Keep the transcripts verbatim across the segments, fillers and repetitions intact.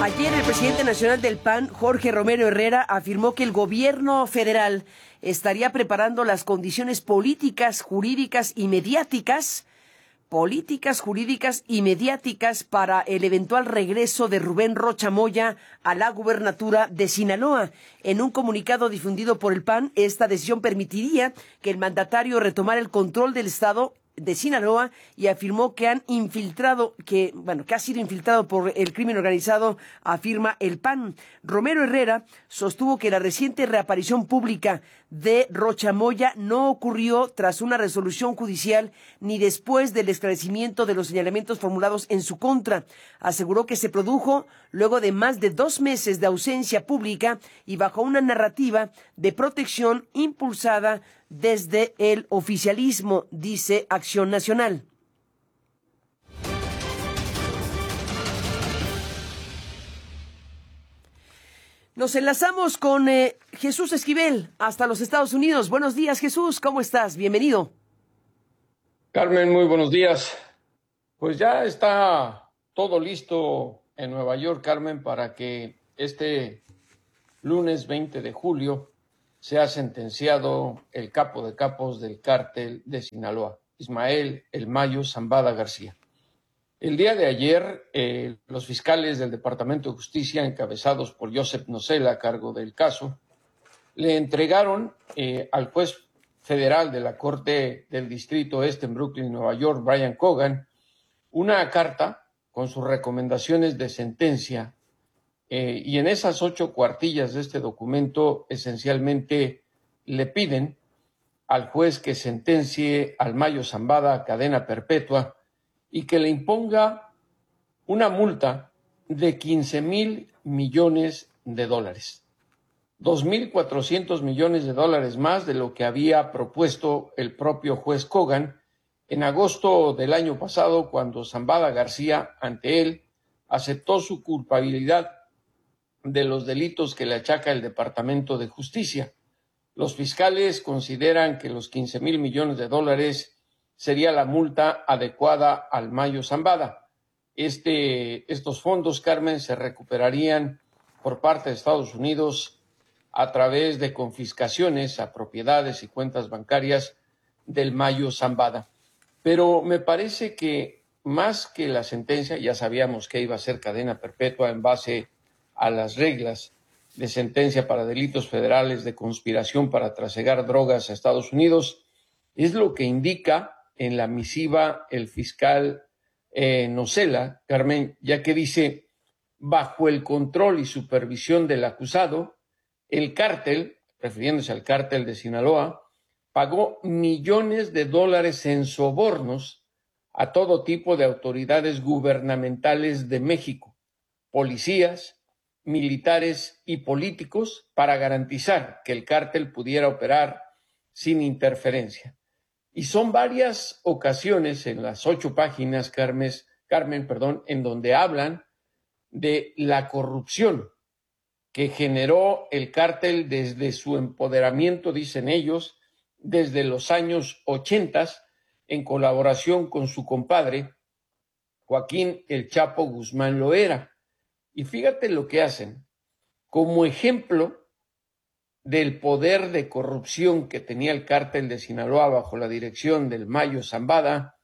Ayer el presidente nacional del P A N, Jorge Romero Herrera, afirmó que el gobierno federal estaría preparando las condiciones políticas, jurídicas y mediáticas, políticas, jurídicas y mediáticas para el eventual regreso de Rubén Rocha Moya a la gubernatura de Sinaloa. En un comunicado difundido por el P A N, esta decisión permitiría que el mandatario retomara el control del estado de Sinaloa y afirmó que han infiltrado, que, bueno, que ha sido infiltrado por el crimen organizado, afirma el P A N. Romero Herrera sostuvo que la reciente reaparición pública de Rocha Moya no ocurrió tras una resolución judicial ni después del esclarecimiento de los señalamientos formulados en su contra. Aseguró que se produjo luego de más de dos meses de ausencia pública y bajo una narrativa de protección impulsada desde el oficialismo, dice Acción Nacional. Nos enlazamos con eh, Jesús Esquivel hasta los Estados Unidos. Buenos días, Jesús, ¿cómo estás? Bienvenido. Carmen, muy buenos días. Pues ya está todo listo en Nueva York, Carmen, para que este lunes veinte de julio sea sentenciado el capo de capos del cártel de Sinaloa, Ismael El Mayo Zambada García. El día de ayer, eh, los fiscales del Departamento de Justicia, encabezados por Joseph Nocella, a cargo del caso, le entregaron eh, al juez federal de la Corte del Distrito Este en Brooklyn, Nueva York, Brian Cogan, una carta con sus recomendaciones de sentencia. Eh, y en esas ocho cuartillas de este documento, esencialmente le piden al juez que sentencie al Mayo Zambada a cadena perpetua y que le imponga una multa de quince mil millones de dólares. dos mil cuatrocientos millones de dólares más de lo que había propuesto el propio juez Cogan en agosto del año pasado, cuando Zambada García, ante él, aceptó su culpabilidad de los delitos que le achaca el Departamento de Justicia. Los fiscales consideran que los quince mil millones de dólares sería la multa adecuada al Mayo Zambada. Este, estos fondos, Carmen, se recuperarían por parte de Estados Unidos a través de confiscaciones a propiedades y cuentas bancarias del Mayo Zambada. Pero me parece que más que la sentencia, ya sabíamos que iba a ser cadena perpetua en base a las reglas de sentencia para delitos federales de conspiración para trasegar drogas a Estados Unidos, es lo que indica en la misiva el fiscal eh, Nocella, Carmen, ya que dice: bajo el control y supervisión del acusado, el cártel, refiriéndose al cártel de Sinaloa, pagó millones de dólares en sobornos a todo tipo de autoridades gubernamentales de México, policías, militares y políticos, para garantizar que el cártel pudiera operar sin interferencia. Y son varias ocasiones en las ocho páginas, Carmen, Carmen, perdón, en donde hablan de la corrupción que generó el cártel desde su empoderamiento, dicen ellos, desde los años ochenta, en colaboración con su compadre, Joaquín El Chapo Guzmán Loera. Y fíjate lo que hacen. Como ejemplo del poder de corrupción que tenía el cártel de Sinaloa bajo la dirección del Mayo Zambada,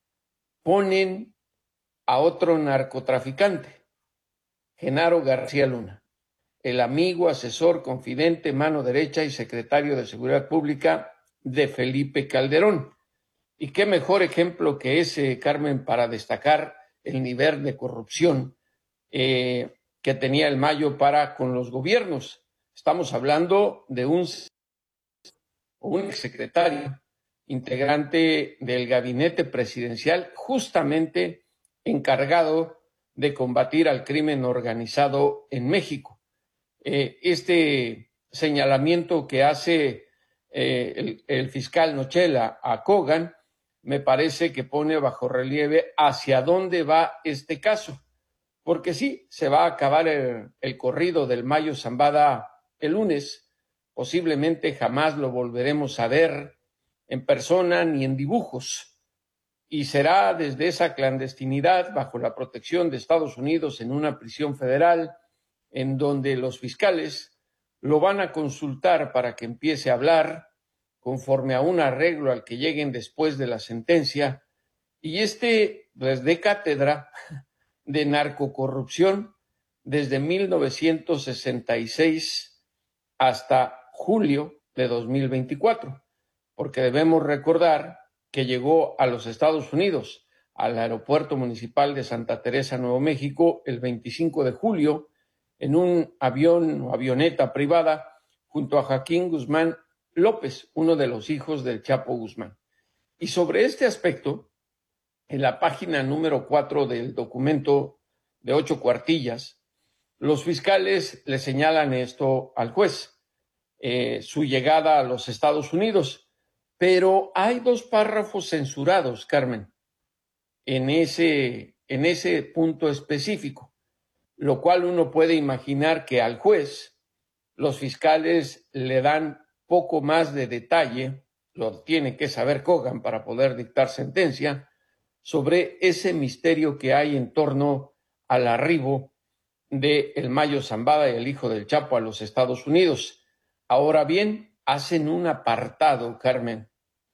ponen a otro narcotraficante, Genaro García Luna, el amigo, asesor, confidente, mano derecha y secretario de Seguridad Pública de Felipe Calderón. Y qué mejor ejemplo que ese, Carmen, para destacar el nivel de corrupción eh, que tenía el Mayo para con los gobiernos. Estamos hablando de un, un secretario integrante del gabinete presidencial, justamente encargado de combatir al crimen organizado en México. Eh, este señalamiento que hace eh, el, el fiscal Nocella a Cogan me parece que pone bajo relieve hacia dónde va este caso, porque sí, se va a acabar el, el corrido del Mayo Zambada el lunes, posiblemente jamás lo volveremos a ver en persona ni en dibujos, y será desde esa clandestinidad, bajo la protección de Estados Unidos, en una prisión federal, en donde los fiscales lo van a consultar para que empiece a hablar conforme a un arreglo al que lleguen después de la sentencia, y este pues de cátedra de narcocorrupción desde mil novecientos sesenta y seis hasta julio de dos mil veinticuatro, porque debemos recordar que llegó a los Estados Unidos, al aeropuerto municipal de Santa Teresa, Nuevo México, el veinticinco de julio, en un avión o avioneta privada, junto a Joaquín Guzmán López, uno de los hijos del Chapo Guzmán. Y sobre este aspecto, en la página número cuatro del documento de ocho cuartillas, los fiscales le señalan esto al juez, eh, su llegada a los Estados Unidos, pero hay dos párrafos censurados, Carmen, en ese, en ese punto específico, lo cual uno puede imaginar que al juez los fiscales le dan poco más de detalle, lo tiene que saber Kogan para poder dictar sentencia, sobre ese misterio que hay en torno al arribo de el Mayo Zambada y el hijo del Chapo a los Estados Unidos. Ahora bien, hacen un apartado, Carmen,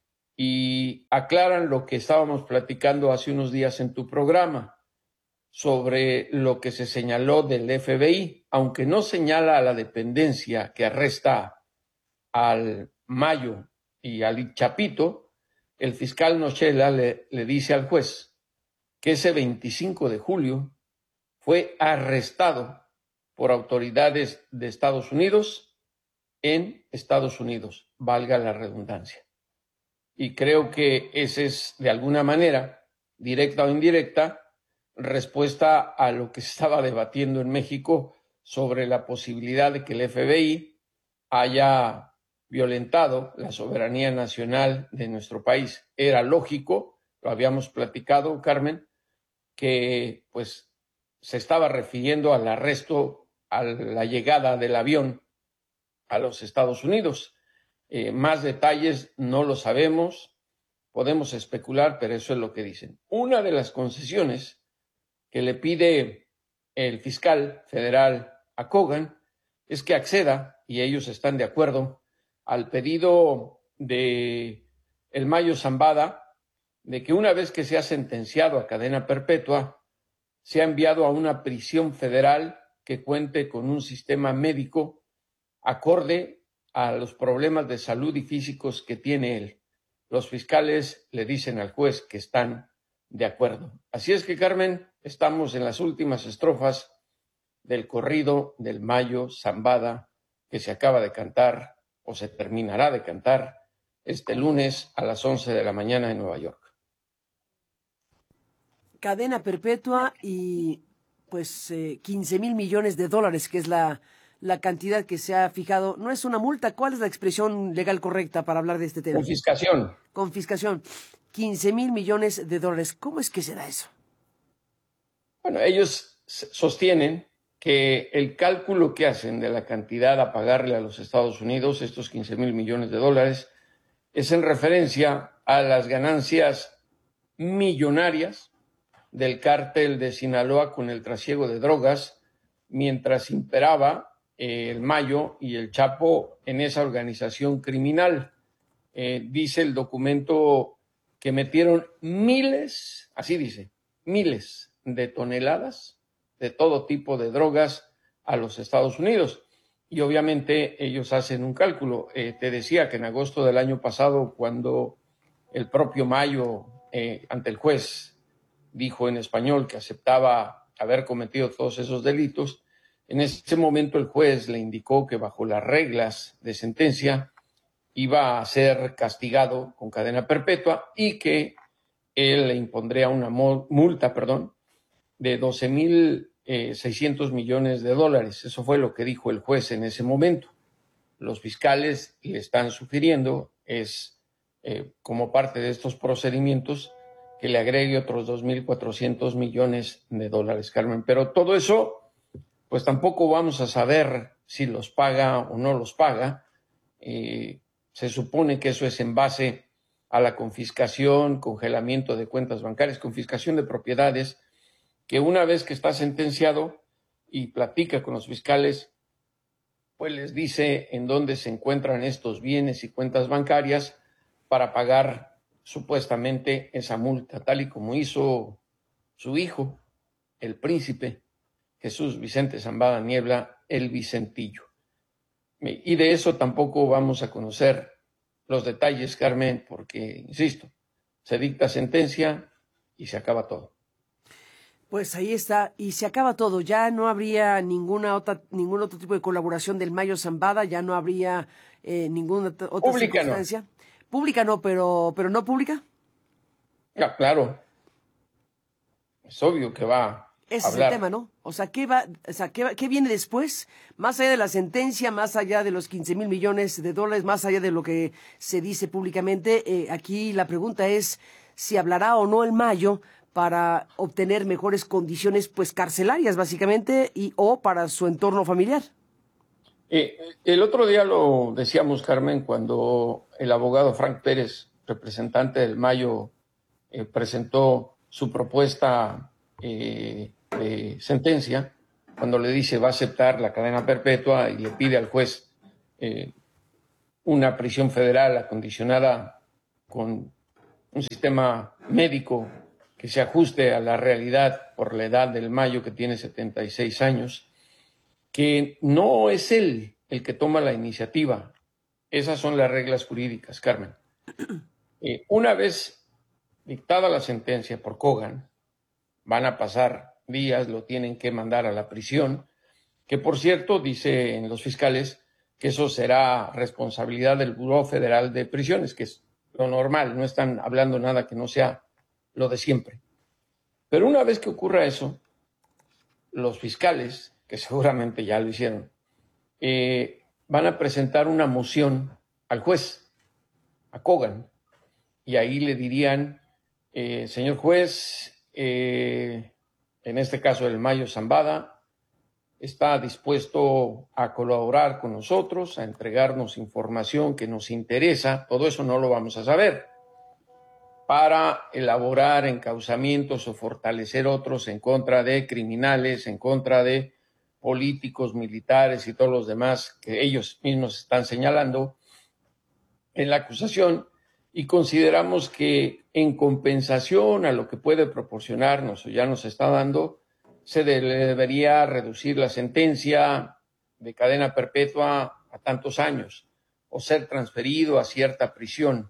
y aclaran lo que estábamos platicando hace unos días en tu programa sobre lo que se señaló del F B I, aunque no señala a la dependencia que arresta al Mayo y al Chapito, el fiscal Nochela le, le dice al juez que ese veinticinco de julio fue arrestado por autoridades de Estados Unidos en Estados Unidos, valga la redundancia. Y creo que ese es, de alguna manera, directa o indirecta, respuesta a lo que se estaba debatiendo en México sobre la posibilidad de que el F B I haya violentado la soberanía nacional de nuestro país. Era lógico, lo habíamos platicado, Carmen, que pues se estaba refiriendo al arresto, a la llegada del avión a los Estados Unidos. Eh, más detalles no lo sabemos, podemos especular, pero eso es lo que dicen. Una de las concesiones que le pide el fiscal federal a Kogan es que acceda, y ellos están de acuerdo, al pedido de el Mayo Zambada de que una vez que sea sentenciado a cadena perpetua, sea enviado a una prisión federal que cuente con un sistema médico acorde a los problemas de salud y físicos que tiene él. Los fiscales le dicen al juez que están de acuerdo. Así es que, Carmen, estamos en las últimas estrofas del corrido del Mayo Zambada que se acaba de cantar o se terminará de cantar este lunes a las once de la mañana en Nueva York. Cadena perpetua y pues eh, quince mil millones de dólares, que es la, la cantidad que se ha fijado. No es una multa, ¿cuál es la expresión legal correcta para hablar de este tema? Confiscación. Confiscación. quince mil millones de dólares. ¿Cómo es que se da eso? Bueno, ellos sostienen que el cálculo que hacen de la cantidad a pagarle a los Estados Unidos, estos quince mil millones de dólares, es en referencia a las ganancias millonarias del cártel de Sinaloa con el trasiego de drogas, mientras imperaba eh, el Mayo y el Chapo en esa organización criminal. Eh, dice el documento que metieron miles, así dice, miles de toneladas de todo tipo de drogas a los Estados Unidos. Y obviamente ellos hacen un cálculo. Eh, te decía que en agosto del año pasado, cuando el propio Mayo eh, ante el juez dijo en español que aceptaba haber cometido todos esos delitos, en ese momento el juez le indicó que bajo las reglas de sentencia iba a ser castigado con cadena perpetua y que él le impondría una multa, perdón, de doce mil seiscientos millones de dólares. Eso fue lo que dijo el juez en ese momento. Los fiscales le están sugiriendo, es eh, como parte de estos procedimientos, que le agregue otros dos mil cuatrocientos millones de dólares, Carmen. Pero todo eso, pues tampoco vamos a saber si los paga o no los paga. Eh, se supone que eso es en base a la confiscación, congelamiento de cuentas bancarias, confiscación de propiedades, que una vez que está sentenciado y platica con los fiscales, pues les dice en dónde se encuentran estos bienes y cuentas bancarias para pagar supuestamente esa multa, tal y como hizo su hijo, el príncipe Jesús Vicente Zambada Niebla, el Vicentillo. Y de eso tampoco vamos a conocer los detalles, Carmen, porque, insisto, se dicta sentencia y se acaba todo. Pues ahí está, y se acaba todo. Ya no habría ninguna otra, ningún otro tipo de colaboración del Mayo Zambada, ya no habría eh, ninguna otra Pública circunstancia. No. Pública no, pero, pero no pública. Ya, claro. Es obvio que va. Ese es el tema, ¿no? O sea, ¿qué va, o sea, ¿qué, qué viene después? Más allá de la sentencia, más allá de los quince mil millones de dólares, más allá de lo que se dice públicamente, eh, aquí la pregunta es si hablará o no el Mayo para obtener mejores condiciones, pues, carcelarias, básicamente, y o para su entorno familiar. Eh, el otro día lo decíamos, Carmen, cuando el abogado Frank Pérez, representante del Mayo, eh, presentó su propuesta eh, de sentencia, cuando le dice va a aceptar la cadena perpetua y le pide al juez eh, una prisión federal acondicionada con un sistema médico que se ajuste a la realidad por la edad del Mayo, que tiene setenta y seis años, que no es él el que toma la iniciativa. Esas son las reglas jurídicas, Carmen. Eh, una vez dictada la sentencia por Kogan, van a pasar días, lo tienen que mandar a la prisión, que por cierto, dicen los fiscales, que eso será responsabilidad del Buró Federal de Prisiones, que es lo normal, no están hablando nada que no sea lo de siempre. Pero una vez que ocurra eso, los fiscales, que seguramente ya lo hicieron, eh, van a presentar una moción al juez, a Kogan, y ahí le dirían, eh, señor juez, eh, en este caso el Mayo Zambada, está dispuesto a colaborar con nosotros, a entregarnos información que nos interesa, todo eso no lo vamos a saber, para elaborar encauzamientos o fortalecer otros en contra de criminales, en contra de políticos, militares y todos los demás que ellos mismos están señalando en la acusación, y consideramos que en compensación a lo que puede proporcionarnos o ya nos está dando, se de, debería reducir la sentencia de cadena perpetua a tantos años o ser transferido a cierta prisión.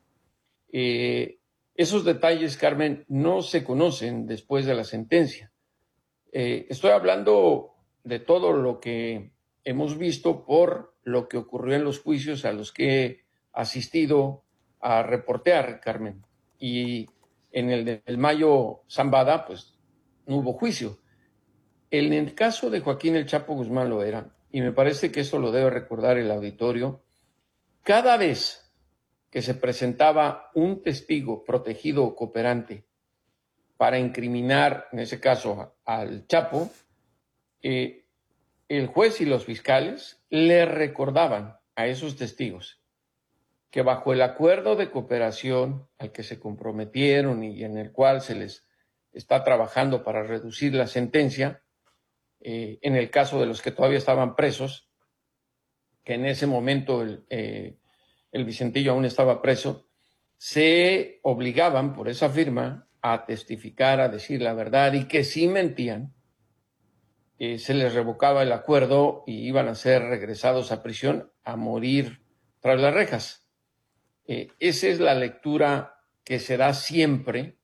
Eh, esos detalles, Carmen, no se conocen después de la sentencia. Eh, estoy hablando de todo lo que hemos visto por lo que ocurrió en los juicios a los que he asistido a reportear, Carmen. Y en el del Mayo Zambada, pues no hubo juicio. En el caso de Joaquín El Chapo Guzmán lo era, y me parece que esto lo debe recordar el auditorio. Cada vez que se presentaba un testigo protegido o cooperante para incriminar, en ese caso, al Chapo, eh, el juez y los fiscales le recordaban a esos testigos que bajo el acuerdo de cooperación al que se comprometieron y en el cual se les está trabajando para reducir la sentencia, eh, en el caso de los que todavía estaban presos, que en ese momento el, eh, el Vicentillo aún estaba preso, se obligaban por esa firma a testificar, a decir la verdad, y que si mentían, eh, se les revocaba el acuerdo y iban a ser regresados a prisión a morir tras las rejas. Eh, esa es la lectura que se da siempre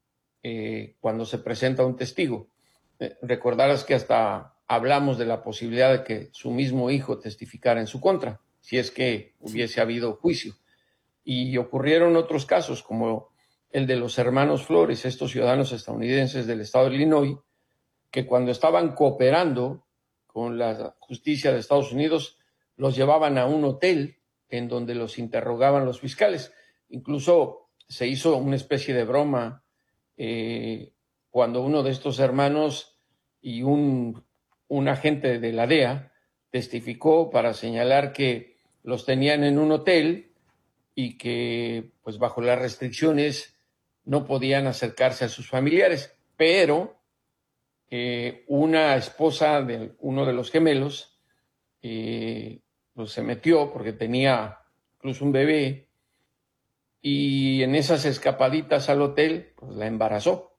eh, cuando se presenta un testigo. Eh, recordarás que hasta hablamos de la posibilidad de que su mismo hijo testificara en su contra, si es que hubiese habido juicio. Y ocurrieron otros casos, como el de los hermanos Flores, estos ciudadanos estadounidenses del estado de Illinois, que cuando estaban cooperando con la justicia de Estados Unidos, los llevaban a un hotel en donde los interrogaban los fiscales. Incluso se hizo una especie de broma eh, cuando uno de estos hermanos y un, un agente de la D E A testificó para señalar que los tenían en un hotel y que pues bajo las restricciones no podían acercarse a sus familiares, pero eh, una esposa de uno de los gemelos eh, pues se metió porque tenía incluso un bebé y en esas escapaditas al hotel pues la embarazó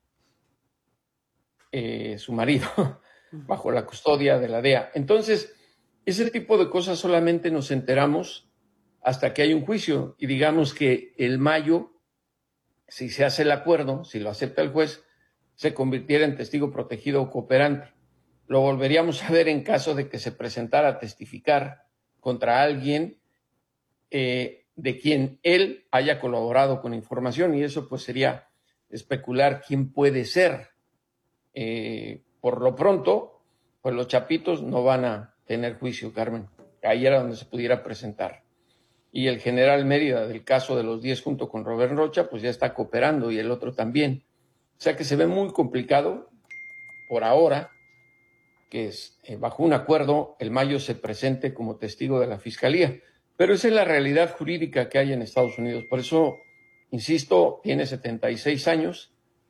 eh, su marido bajo la custodia de la D E A. Entonces, ese tipo de cosas solamente nos enteramos hasta que hay un juicio y digamos que el mayo, si se hace el acuerdo, si lo acepta el juez, se convirtiera en testigo protegido o cooperante. Lo volveríamos a ver en caso de que se presentara a testificar contra alguien eh, de quien él haya colaborado con información y eso pues sería especular quién puede ser. Eh, por lo pronto, pues los chapitos no van a tener juicio, Carmen. Ahí era donde se pudiera presentar. Y el general Mérida del caso de los diez junto con Robert Rocha, pues ya está cooperando y el otro también. O sea que se ve muy complicado por ahora que es, eh, bajo un acuerdo el Mayo se presente como testigo de la Fiscalía. Pero esa es la realidad jurídica que hay en Estados Unidos. Por eso, insisto, tiene setenta y seis años.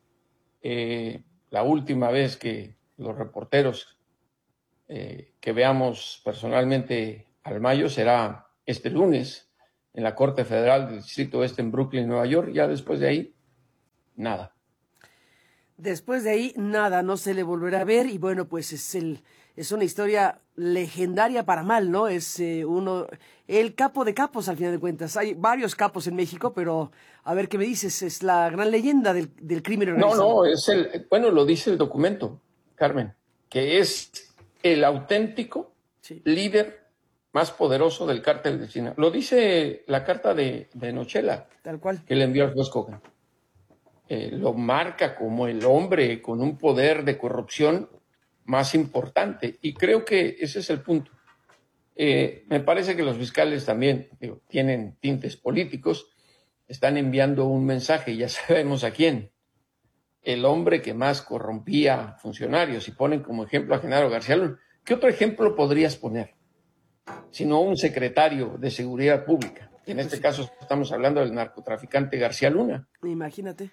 Eh, la última vez que los reporteros eh, que veamos personalmente al Mayo será este lunes en la Corte Federal del Distrito Oeste en Brooklyn, Nueva York. Ya después de ahí, nada. Después de ahí, nada, no se le volverá a ver y bueno, pues es el es una historia legendaria para mal, ¿no? Es eh, uno, el capo de capos al final de cuentas. Hay varios capos en México, pero a ver qué me dices, es la gran leyenda del, del crimen organizado. No, no, es el, bueno, lo dice el documento, Carmen, que es el auténtico sí. líder más poderoso del cártel de China. Lo dice la carta de, de Nochela, tal cual, que le envió al juez Kogan. Eh, lo marca como el hombre con un poder de corrupción más importante. Y creo que ese es el punto. Eh, me parece que los fiscales también digo, tienen tintes políticos, están enviando un mensaje, ya sabemos a quién. El hombre que más corrompía funcionarios y ponen como ejemplo a Genaro García Luna. ¿Qué otro ejemplo podrías poner? Sino un secretario de Seguridad Pública. En este caso estamos hablando del narcotraficante García Luna. Imagínate.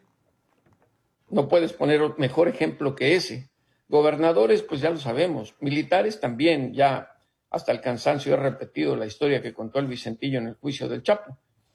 No puedes poner mejor ejemplo que ese. Gobernadores, pues ya lo sabemos. Militares también, ya hasta el cansancio he repetido la historia que contó el Vicentillo en el juicio del Chapo.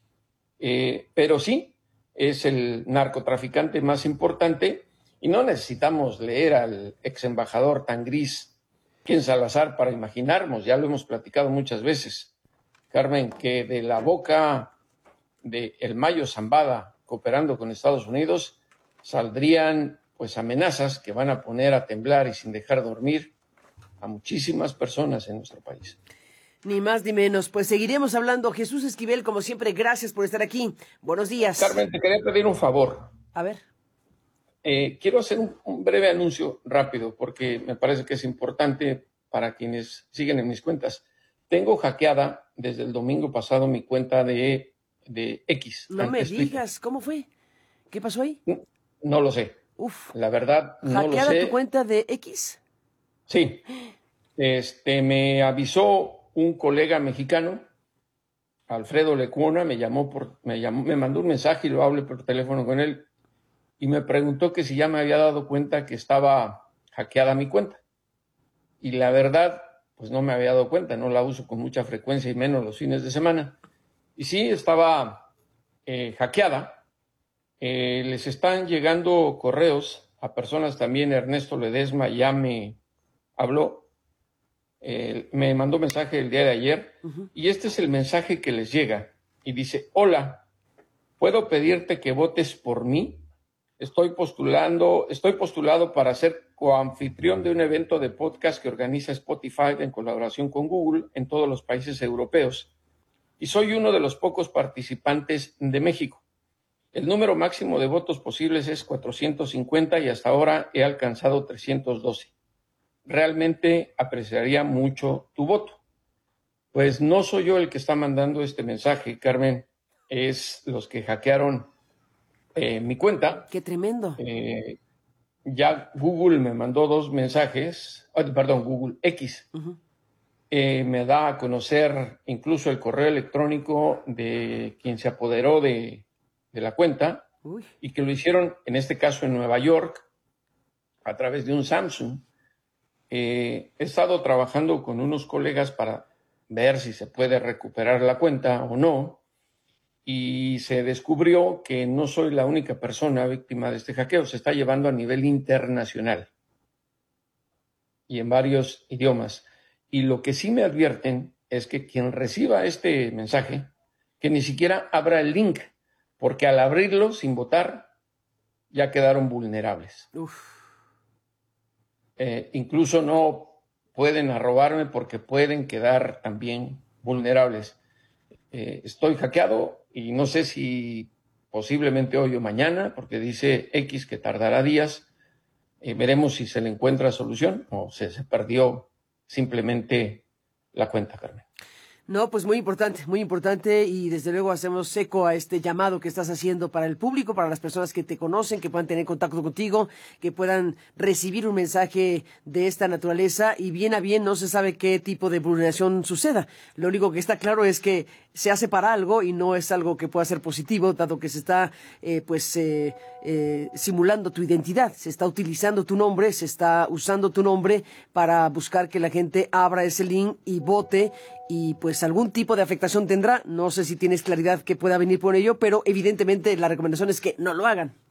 Eh, pero sí, es el narcotraficante más importante y no necesitamos leer al ex embajador tan gris, Ken Salazar, para imaginarnos, ya lo hemos platicado muchas veces, Carmen, que de la boca de el Mayo Zambada cooperando con Estados Unidos saldrían pues amenazas que van a poner a temblar y sin dejar dormir a muchísimas personas en nuestro país. Ni más ni menos. Pues seguiremos hablando. Jesús Esquivel, como siempre, gracias por estar aquí. Buenos días. Carmen, te quería pedir un favor. A ver. Eh, quiero hacer un, un breve anuncio rápido porque me parece que es importante para quienes siguen en mis cuentas. Tengo hackeada desde el domingo pasado mi cuenta de, de X. No me digas, ¿cómo fue? ¿Qué pasó ahí? No, no lo sé. Uf. La verdad, no lo sé. ¿Hackeada tu cuenta de X? Sí. Este, me avisó un colega mexicano, Alfredo Lecuona, me llamó por, me llamó, me mandó un mensaje y lo hablé por teléfono con él y me preguntó que si ya me había dado cuenta que estaba hackeada mi cuenta. Y la verdad, pues no me había dado cuenta, no la uso con mucha frecuencia y menos los fines de semana. Y sí, estaba eh, hackeada. Eh, les están llegando correos a personas también. Ernesto Ledesma ya me habló, eh, me mandó mensaje el día de ayer uh-huh. y este es el mensaje que les llega y dice: hola, ¿puedo pedirte que votes por mí? Estoy postulando, estoy postulado para ser coanfitrión de un evento de podcast que organiza Spotify en colaboración con Google en todos los países europeos y soy uno de los pocos participantes de México. El número máximo de votos posibles es cuatrocientos cincuenta y hasta ahora he alcanzado trescientos doce. Realmente apreciaría mucho tu voto. Pues no soy yo el que está mandando este mensaje, Carmen, es los que hackearon eh, mi cuenta. ¡Qué tremendo! Eh, ya Google me mandó dos mensajes, oh, perdón, Google X. Uh-huh. eh, me da a conocer incluso el correo electrónico de quien se apoderó de, de la cuenta. Uy. Y que lo hicieron, en este caso en Nueva York, a través de un Samsung. Eh, he estado trabajando con unos colegas para ver si se puede recuperar la cuenta o no, y se descubrió que no soy la única persona víctima de este hackeo. Se está llevando a nivel internacional y en varios idiomas. Y lo que sí me advierten es que quien reciba este mensaje, que ni siquiera abra el link, porque al abrirlo sin votar ya quedaron vulnerables. Uf. Eh, incluso no pueden arrobarme porque pueden quedar también vulnerables. Eh, estoy hackeado y no sé si posiblemente hoy o mañana, porque dice X que tardará días. Eh, veremos si se le encuentra solución o se, se perdió simplemente la cuenta, Carmen. No, pues muy importante, muy importante, y desde luego hacemos eco a este llamado que estás haciendo para el público, para las personas que te conocen, que puedan tener contacto contigo, que puedan recibir un mensaje de esta naturaleza, y bien a bien no se sabe qué tipo de vulneración suceda. Lo único que está claro es que se hace para algo y no es algo que pueda ser positivo, dado que se está eh, pues eh, eh, simulando tu identidad, se está utilizando tu nombre, se está usando tu nombre para buscar que la gente abra ese link y vote, y pues algún tipo de afectación tendrá. No sé si tienes claridad que pueda venir por ello, pero evidentemente la recomendación es que no lo hagan.